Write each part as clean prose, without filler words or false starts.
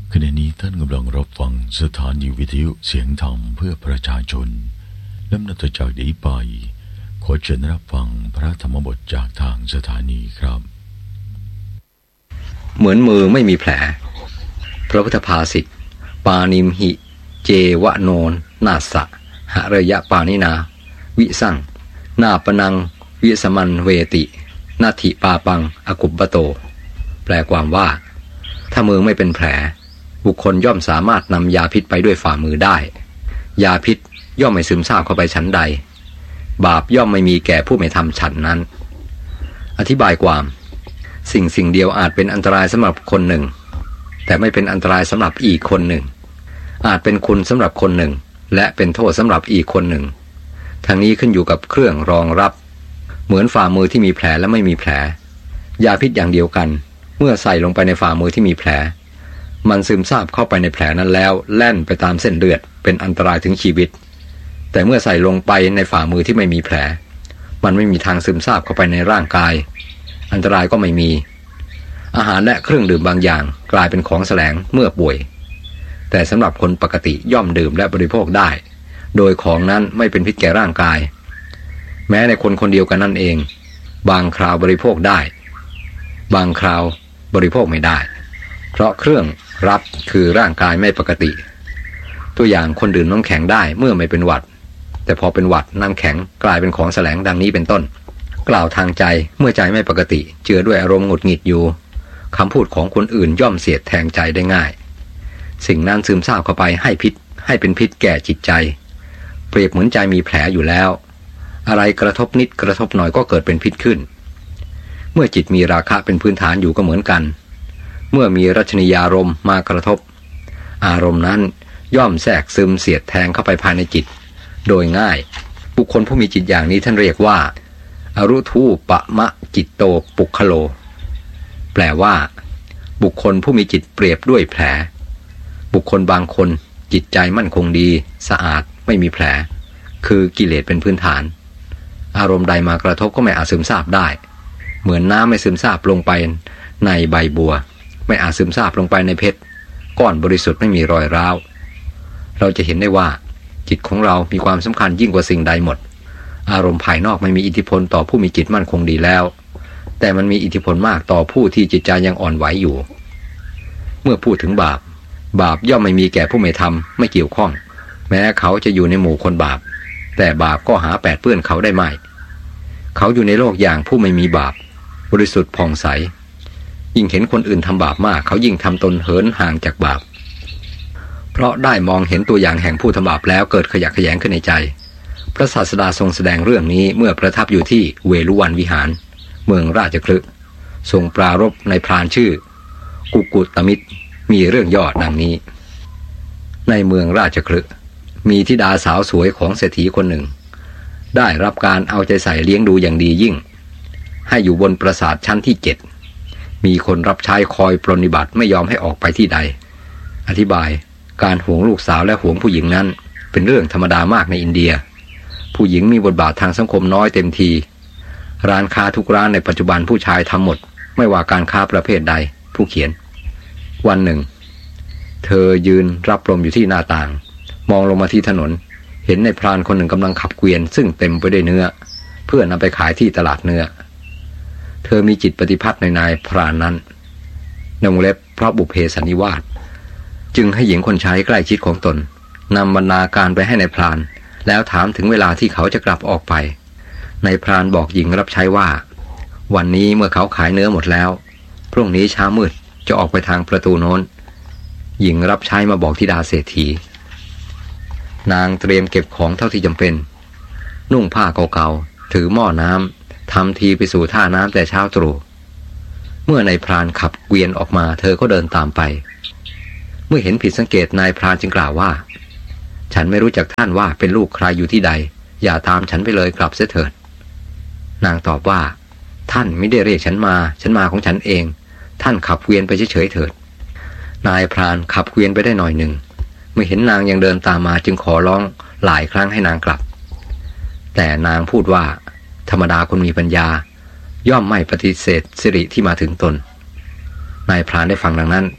ขณะนี้ท่านกำลังรับฟังสถานีวิทยุเสียงธรรมเพื่อประชาชนและนับจากนี้ไปขอเชิญรับฟังพระธรรมบทจากทางสถานีครับเหมือนมือไม่มีแผลพระพุทธภาษิตปานิมหิเจวะโนนนาสะหะระยะปานินาวิสั่งนาปนังวิสมันเวตินาทิปาปังอกุบบโตแปลความว่าถ้ามือไม่เป็นแผลบุคคลย่อมสามารถนำยาพิษไปด้วยฝ่ามือได้ยาพิษย่อมไม่ซึมซาบเข้าไปฉันใดบาปย่อมไม่มีแก่ผู้ไม่ทำฉันนั้นอธิบายความสิ่งเดียวอาจเป็นอันตรายสำหรับคนหนึ่งแต่ไม่เป็นอันตรายสำหรับอีกคนหนึ่งอาจเป็นคุณสำหรับคนหนึ่งและเป็นโทษสำหรับอีกคนหนึ่งทางนี้ขึ้นอยู่กับเครื่องรองรับเหมือนฝ่ามือที่มีแผลและไม่มีแผลยาพิษอย่างเดียวกันเมื่อใส่ลงไปในฝ่ามือที่มีแผลมันซึมซาบเข้าไปในแผลนั้นแล้วแล่นไปตามเส้นเลือดเป็นอันตรายถึงชีวิตแต่เมื่อใส่ลงไปในฝ่ามือที่ไม่มีแผลมันไม่มีทางซึมซาบเข้าไปในร่างกายอันตรายก็ไม่มีอาหารและเครื่องดื่มบางอย่างกลายเป็นของแสลงเมื่อป่วยแต่สำหรับคนปกติย่อมดื่มและบริโภคได้โดยของนั้นไม่เป็นพิษแก่ร่างกายแม้ในคนคนเดียวกันนั่นเองบางคราวบริโภคได้บางคราวบริโภคไม่ได้เพราะเครื่องรับคือร่างกายไม่ปกติตัวอย่างคนดื่มน้ำแข็งได้เมื่อไม่เป็นหวัดแต่พอเป็นหวัดน้ำแข็งกลายเป็นของแสลงดังนี้เป็นต้นกล่าวทางใจเมื่อใจไม่ปกติเจือด้วยอารมณ์หงุดหงิดอยู่คำพูดของคนอื่นย่อมเสียดแทงใจได้ง่ายสิ่งนั้นซึมซาบเข้าไปให้เป็นพิษแก่จิตใจเปรียบเหมือนใจมีแผลอยู่แล้วอะไรกระทบนิดกระทบหน่อยก็เกิดเป็นพิษขึ้นเมื่อจิตมีราคะเป็นพื้นฐานอยู่ก็เหมือนกันเมื่อมีรัชนียารมณ์มากระทบอารมณ์นั้นย่อมแทรกซึมเสียดแทงเข้าไปภายในจิตโดยง่ายบุคคลผู้มีจิตอย่างนี้ท่านเรียกว่าอรุทูปะมะจิตโตปุคโลแปลว่าบุคคลผู้มีจิตเปรียบด้วยแผลบุคคลบางคนจิตใจมั่นคงดีสะอาดไม่มีแผลคือกิเลสเป็นพื้นฐานอารมณ์ใดมากระทบก็ไม่อาจซึมซาบได้เหมือนน้ำไม่ซึมซาบลงไปในใบบัวไม่อาจซึมซาบลงไปในเพชรก้อนบริสุทธิ์ไม่มีรอยร้าวเราจะเห็นได้ว่าจิตของเรามีความสำคัญยิ่งกว่าสิ่งใดหมดอารมณ์ภายนอกไม่มีอิทธิพลต่อผู้มีจิตมั่นคงดีแล้วแต่มันมีอิทธิพลมากต่อผู้ที่จิตใจยังอ่อนไหวอยู่เมื่อพูดถึงบาปย่อมไม่มีแก่ผู้ไม่ทำไม่เกี่ยวข้องแม้เขาจะอยู่ในหมู่คนบาปแต่บาปก็หาแปดเปื้อนเขาได้ไม่เขาอยู่ในโลกอย่างผู้ไม่มีบาปบริสุทธิ์ผ่องใสยิ่งเห็นคนอื่นทำบาปมากเขายิ่งทำตนเหินห่างจากบาปเพราะได้มองเห็นตัวอย่างแห่งผู้ทำบาปแล้วเกิดขยะแขยงขึ้นในใจพระศาสดาทรงแสดงเรื่องนี้เมื่อประทับอยู่ที่เวฬุวันวิหารเมืองราชคฤห์ทรงปรารภในพรานชื่อกุกุตมิตรมีเรื่องย่อดังนี้ในเมืองราชคฤห์มีธิดาสาวสวยของเศรษฐีคนหนึ่งได้รับการเอาใจใส่เลี้ยงดูอย่างดียิ่งให้อยู่บนปราสาทชั้นที่7มีคนรับใช้คอยปรนนิบัติไม่ยอมให้ออกไปที่ใดอธิบายการหวงลูกสาวและหวงผู้หญิงนั้นเป็นเรื่องธรรมดามากในอินเดียผู้หญิงมีบทบาททางสังคมน้อยเต็มทีร้านค้าทุกร้านในปัจจุบันผู้ชายทำหมดไม่ว่าการค้าประเภทใดผู้เขียนวันหนึ่งเธอยืนรับลมอยู่ที่หน้าต่างมองลงมาที่ถนนเห็นนายพรานคนหนึ่งกำลังขับเกวียนซึ่งเต็มไปด้วยเนื้อเพื่อนำไปขายที่ตลาดเนื้อเธอมีจิตปฏิพัทธ์ในนายพรานนั้นในวงเล็บเพราะบุพเพสันนิวาสจึงให้หญิงคนใช้ใกล้ชิดของตนนำบรรณาการไปให้นายพรานแล้วถามถึงเวลาที่เขาจะกลับออกไปนายพรานบอกหญิงรับใช้ว่าวันนี้เมื่อเขาขายเนื้อหมดแล้วพรุ่งนี้เช้ามืดจะออกไปทางประตูโน้นหญิงรับใช้มาบอกธิดาเศรษฐีนางเตรียมเก็บของเท่าที่จำเป็นนุ่งผ้าเก่าๆถือหม้อน้ำทำทีไปสู่ท่าน้ำแต่เช้าตรู่เมื่อนายพรานขับเกวียนออกมาเธอก็เดินตามไปเมื่อเห็นผิดสังเกตนายพรานจึงกล่าวว่าฉันไม่รู้จักท่านว่าเป็นลูกใครอยู่ที่ใดอย่าตามฉันไปเลยกลับเสียเถิดนางตอบว่าท่านไม่ได้เรียกฉันมาของฉันเองท่านขับเกวียนไปเฉยๆเถิดนายพรานขับเกวียนไปได้หน่อยหนึ่งเมื่อเห็นนางยังเดินตามมาจึงขอร้องหลายครั้งให้นางกลับแต่นางพูดว่าธรรมดาคนมีปัญญาย่อมไม่ปฏิเสธสิริที่มาถึงตนนายพรานได้ฟังดังนั้น เ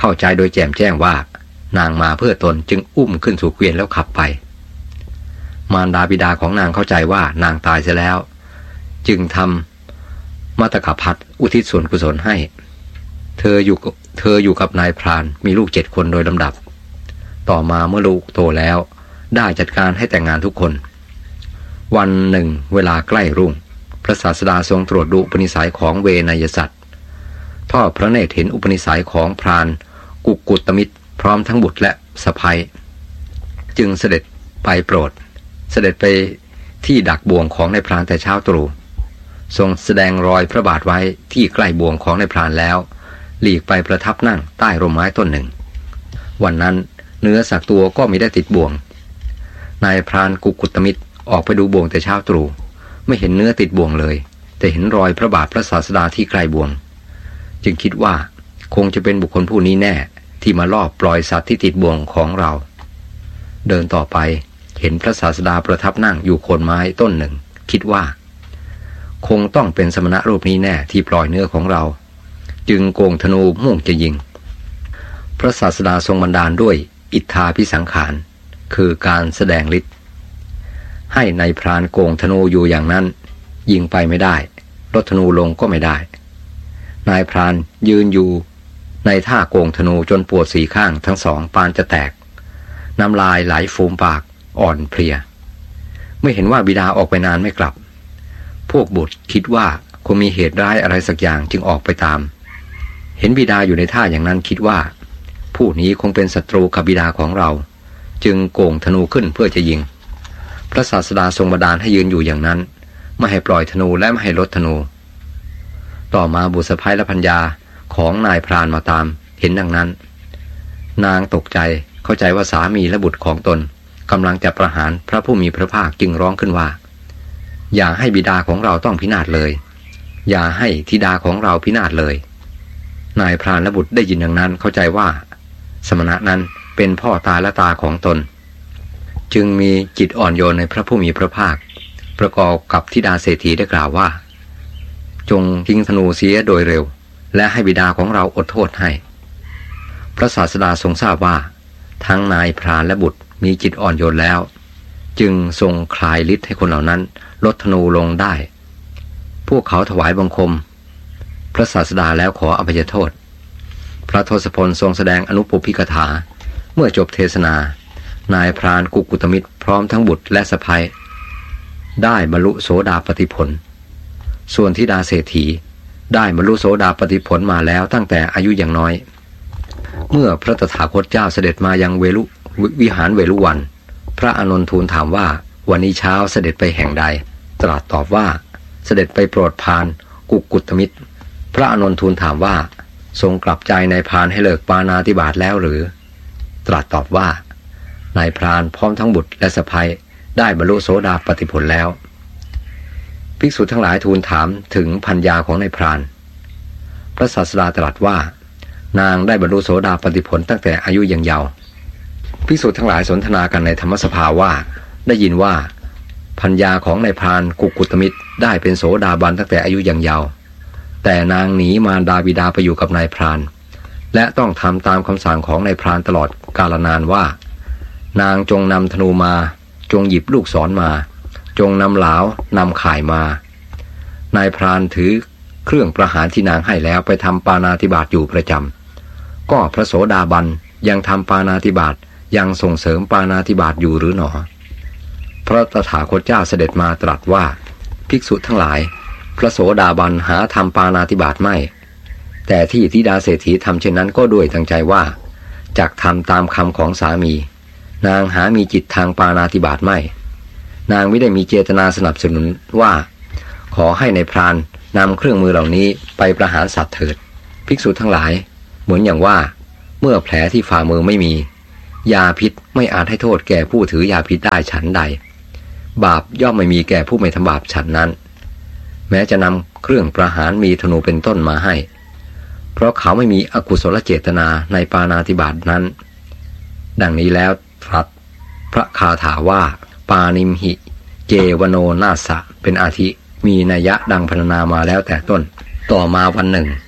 เข้าใจโดยแจ่มแจ้งว่านางมาเพื่อตนจึงอุ้มขึ้นสู่เกวียนแล้วขับไปมารดาบิดาของนางเข้าใจว่านางตายเสียแล้วจึงทำมัตตกพัฒอุทิศส่วนกุศลให้เธออยู่กับนายพรานมีลูก7 คนโดยลำดับต่อมาเมื่อลูกโตแล้วได้จัดการให้แต่งงานทุกคนวันหนึ่งเวลาใกล้รุ่งพระศาสดาทรงตรวจดูอุปนิสัยของเวนยสัตว์ทอดพระเนตรเห็นอุปนิสัยของพรานกุกุตมิตรพร้อมทั้งบุตรและสะใภ้จึงเสด็จไปโปรดเสด็จไปที่ดักบ่วงของนายพรานแต่เช้าตรู่ทรงแสดงรอยพระบาทไว้ที่ใกล้บ่วงของนายพรานแล้วหลีกไปประทับนั่งใต้ร่มไม้ต้นหนึ่งวันนั้นเนื้อสักตัวก็ไม่ได้ติดบ่วงนายพรานกุกุตมิตรออกไปดูบ่วงแต่เช้าตรู่ไม่เห็นเนื้อติดบ่วงเลยแต่เห็นรอยพระบาทพระศาสดาที่ใกล้บ่วงจึงคิดว่าคงจะเป็นบุคคลผู้นี้แน่ที่มาลอบปล่อยสัตว์ที่ติดบ่วงของเราเดินต่อไปเห็นพระศาสดาประทับนั่งอยู่โคนไม้ต้นหนึ่งคิดว่าคงต้องเป็นสมณะรูปนี้แน่ที่ปล่อยเนื้อของเราจึงโกงธนูมุ่งจะยิงพระศาสดาทรงบันดาลด้วยอิทธาภิสังขารคือการแสดงฤทธิ์ให้นายพรานโกงธนูอยู่อย่างนั้นยิงไปไม่ได้ลดธนูลงก็ไม่ได้นายพรานยืนอยู่ในท่าโกงธนูจนปวด4 ข้างทั้งสองปานจะแตกน้ำลายไหลฟูมปากอ่อนเพลียไม่เห็นว่าบิดาออกไปนานไม่กลับพวกบุตรคิดว่าคงมีเหตุร้ายอะไรสักอย่างจึงออกไปตามเห็นบิดาอยู่ในท่าอย่างนั้นคิดว่าผู้นี้คงเป็นศัตรูกับบิดาของเราจึงโกงธนูขึ้นเพื่อจะยิงพระศาสดาทรงบันดาลให้ยืนอยู่อย่างนั้นไม่ให้ปล่อยธนูและไม่ให้ลดธนูต่อมาบุตรสะใภ้และภรรยาของนายพรานมาตามเห็นดังนั้นนางตกใจเข้าใจว่าสามีและบุตรของตนกำลังจะประหารพระผู้มีพระภาคจึงร้องขึ้นว่าอย่าให้บิดาของเราต้องพินาศเลยอย่าให้ธิดาของเราพินาศเลยนายพรานและบุตรได้ยินดังนั้นเข้าใจว่าสมณะนั้นเป็นพ่อตาและตาของตนจึงมีจิตอ่อนโยนในพระผู้มีพระภาคประกอบกับธิดาเศรษฐีได้กล่าวว่าจงทิ้งธนูเสียโดยเร็วและให้บิดาของเราอดโทษให้พระศาสดาทรงทราบว่าทั้งนายพรานและบุตรมีจิตอ่อนโยนแล้วจึงทรงคลายฤทธิ์ให้คนเหล่านั้นลดธนูลงได้พวกเขาถวายบังคมพระศาสดาแล้วขออภัยโทษพระทศพลทรงแสดงอนุปปิกถาเมื่อจบเทศนานายพรานกุกุตมิตรพร้อมทั้งบุตรและสะใภ้ได้บรรลุโสดาปัตติผลส่วนธิดาเศรษฐีได้บรรลุโสดาปัตติผลมาแล้วตั้งแต่อายุยังน้อยเมื่อพระตถาคตเจ้าเสด็จมายังวิหารเวลุวันพระอานนท์ทูลถามว่าวันนี้เช้าเสด็จไปแห่งใดตรัสตอบว่าเสด็จไปโปรดพรานกุกุตมิตรพระอานนท์ทูลถามว่าทรงกลับใจนายพรานให้เลิกปาณาติบาตแล้วหรือตรัสตอบว่านายพรานพร้อมทั้งบุตรและสะใภ้ได้บรรลุโสดาปัตติผลแล้วภิกษุทั้งหลายทูลถามถึงภรรยาของนายพรานพระศาสดาตรัสว่านางได้บรรลุโสดาปัตติผลตั้งแต่อายุยังเยาว์ภิกษุทั้งหลายสนทนากันในธรรมสภาว่าได้ยินว่าภรรยาของนายพรานกุกุตมิตรได้เป็นโสดาบันตั้งแต่อายุยังเยาว์แต่นางหนีมารดาบิดาไปอยู่กับนายพรานและต้องทำตามคำสั่งของนายพรานตลอดกาลนานว่านางจงนำธนูมาจงหยิบลูกศรมาจงนำหลาวนำข่ายมานายพรานถือเครื่องประหารที่นางให้แล้วไปทำปาณาติบาตอยู่ประจำก็พระโสดาบันยังทำปาณาติบาตยังส่งเสริมปาณาติบาตอยู่หรือหนอพระตถาคตเจ้าเสด็จมาตรัสว่าภิกษุทั้งหลายพระโสดาบันหาทำปาณาติบาตไม่แต่ที่ธิดาเศรษฐีทำเช่นนั้นก็ด้วยตั้งใจว่าจักทำตามคำของสามีนางหามีจิตทางปาณาติบาตไม่นางไม่ได้มีเจตนาสนับสนุนว่าขอให้ในพรานนำเครื่องมือเหล่านี้ไปประหารสัตว์เถิดภิกษุทั้งหลายเหมือนอย่างว่าเมื่อแผลที่ฝ่ามือไม่มียาพิษไม่อาจให้โทษแก่ผู้ถือยาพิษได้ฉันใดบาปย่อมไม่มีแก่ผู้ไม่ทำบาปฉันนั้นแม้จะนำเครื่องประหารมีธนูเป็นต้นมาให้เพราะเขาไม่มีอกุศลเจตนาในปาณาติบาตนั้นดังนี้แล้วตรัสพระคาถาว่าปานิมหิเจวโนนาสะเป็นอาทิมีนัยยะดังพรรณนามาแล้วแต่ต้นต่อมาวันหนึ่ง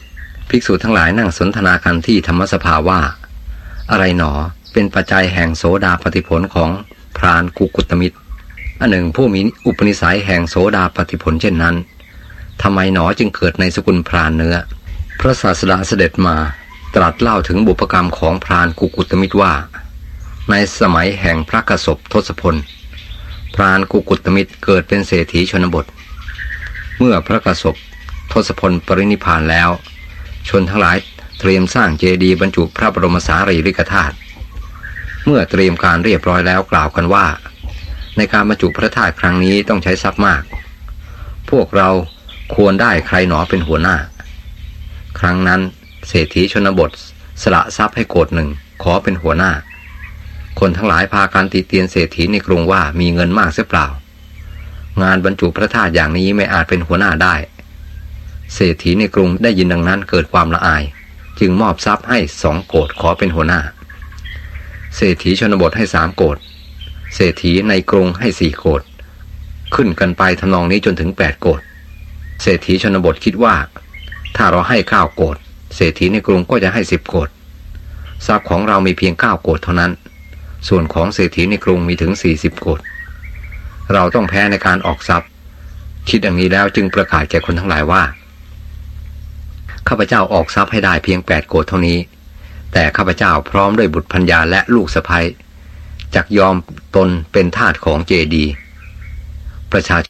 ภิกษุทั้งหลายนั่งสนทนากันที่ธรรมสภาว่าอะไรหนอเป็นปัจจัยแห่งโสดาปฏิผลของพรานกุกุตมิตรอันหนึ่งผู้มีอุปนิสัยแห่งโสดาปฏิผลเช่นนั้นทำไมหนอจึงเกิดในสกุลพรานเนื้อพระศาสดาเสด็จมาตรัสเล่าถึงบุพกรรมของพรานกุกุตมิตรว่าในสมัยแห่งพระกสปทศพลพรานกุกุตมิตรเกิดเป็นเศรษฐีชนบทเมื่อพระกสปทศพลปรินิพพานแล้วชนทั้งหลายเตรียมสร้างเจดีย์บรรจุพระบรมสารีริกธาตุเมื่อเตรียมการเรียบร้อยแล้วกล่าวกันว่าในการบรรจุพระธาตุครั้งนี้ต้องใช้ทรัพย์มากพวกเราควรได้ใครหนอเป็นหัวหน้าครั้งนั้นเศรษฐีชนบทสละทรัพย์ให้โกฏหนึ่งขอเป็นหัวหน้าคนทั้งหลายพากันติเตียนเศรษฐีในกรุงว่ามีเงินมากเสียเปล่างานบรรจุพระธาตุอย่างนี้ไม่อาจเป็นหัวหน้าได้เศรษฐีในกรุงได้ยินดังนั้นเกิดความละอายจึงมอบทรัพย์ให้2 โกฏขอเป็นหัวหน้าเศรษฐีชนบทให้3 โกฏเศรษฐีในกรุงให้4 โกฏขึ้นกันไปทำนองนี้จนถึง8 โกฏเศรษฐีชนบทคิดว่าถ้าเราให้9 โกฏเศรษฐีในกรุงก็จะให้10 โกฏทรัพย์ของเรามีเพียง9 โกฏเท่านั้นส่วนของเศรษฐีในกรุงมีถึง40 โกฏเราต้องแพ้ในการออกทรัพย์คิดอย่างนี้แล้วจึงประกาศแก่คนทั้งหลายว่าข้าพเจ้าออกทรัพย์ให้ได้เพียง8 โกฏเท่านี้แต่ข้าพเจ้าพร้อมด้วยบุตรภรรยาและลูกสะใภ้จักยอมตนเป็นทาสของเจดีย์ประชา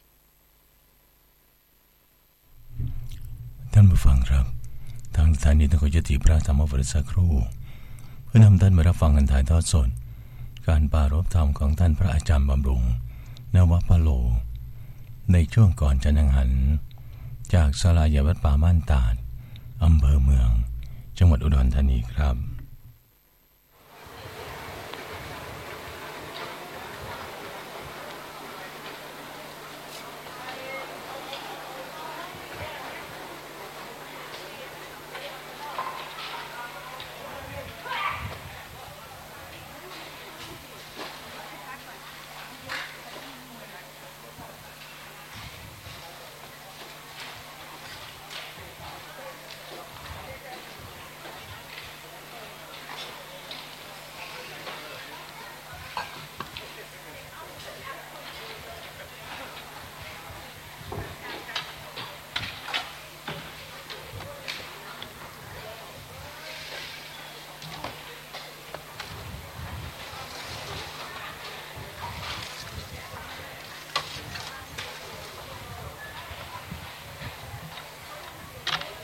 ท่านผู้ฟังครับทางสถานีต้องขอยุติพระธรรมวาระสักครู่เพื่อนำท่านมารับฟังการถ่ายทอดสดการปรารภธรรมของท่านพระอาจารย์บำรุงนวพโลในช่วงก่อนจันทร์หันจากศาลาใหญ่วัดป่าม่านตาดอำเภอเมืองจังหวัดอุดรธานีครับ